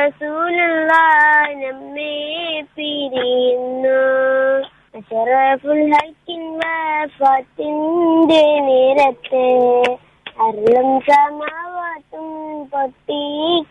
റസൂലുള്ളാഹി നമ്മെ പിരിയുന്നു. അശറഫുൽ ഹൽക്കിൻ വഫാത്തിന്റെ നേരത്തെ അരുളും സമാവാത്തും പൊട്ടി